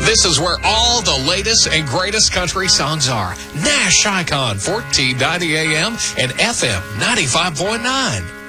This is where all the latest and greatest country songs are. Nash Icon, 1490 AM and FM 95.9.